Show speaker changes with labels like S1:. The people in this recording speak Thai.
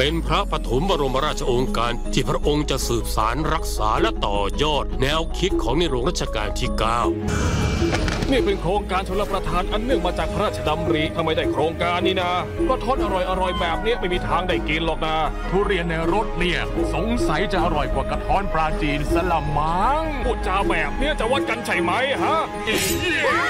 S1: เป็นพระปฐมบรมราชโองการที่พระองค์จะสืบสารรักษาและต่อยอดแนวคิดของในหลวงรัชกาลที่ 9
S2: นี่เป็นโครงการชลประทานอันเนื่องมาจากพระราชดำริทำไมได้โครงการนี้นะก็ทอดอร่อยแบบนี้ไม่มีทางได้กินหรอกนะ
S3: ทุเรียนในรถเนี่ยสงสัยจะอร่อยกว่ากระท้อนปลาจีนสลัมมัง
S2: พูดจาแบบนี้จะวัดกันใช่ไหมฮะ